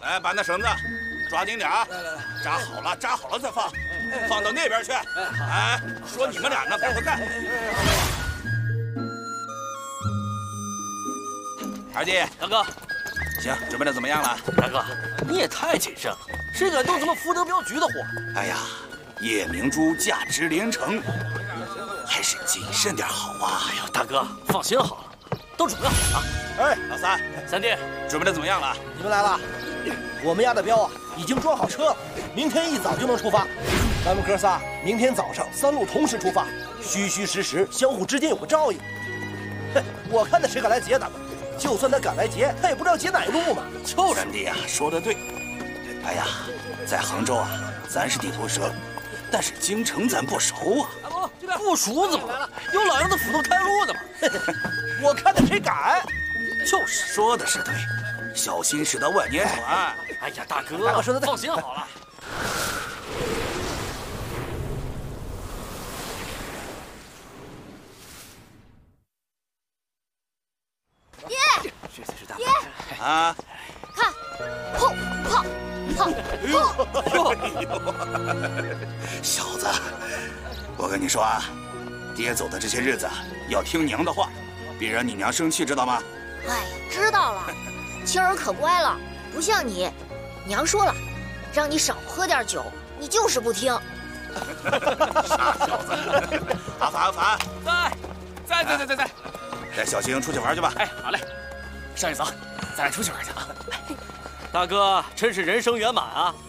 来，把那绳子抓紧点啊！扎好了，扎好了再放，放到那边去。哎，说你们俩呢，赶快干！二弟， 大哥， 行，准备的怎么样了？ 大哥，你也太谨慎了，谁敢动咱们福德镖局的火？ 哎呀，夜明珠价值连城，还是谨慎点好啊！ 哎呦，大哥，放心好了，都准备好了。 哎， 老三， 三弟， 准备的怎么样了？ 你们来了，我们押的镖啊，已经装好车了，明天一早就能出发。咱们哥仨明天早上3路同时出发，虚虚实实，相互之间有个照应。哼，我看他谁敢来劫咱们？就算他敢来劫，他也不知道劫哪路嘛。 就是三弟啊，说的对。哎呀，在杭州啊，咱是地头蛇，但是京城咱不熟啊。 不熟怎么了？有老杨的斧头开路的嘛。 我看他谁敢？ 就是说的是对，小心驶得万年船。 哎呀，大哥， 大哥说的对， 放心好了。 爷， 这才是大爷啊！ 看，砰砰砰砰！小子，我跟你说啊，爹走的这些日子要听娘的话，别让你娘生气，知道吗？ 哎呀，知道了，青儿可乖了，不像你，娘说了，让你少喝点酒，你就是不听。 傻小子！阿凡，阿凡， 在， 带小星出去玩去吧。 哎，好嘞，少爷走，咱俩出去玩去啊！大哥，真是人生圆满啊！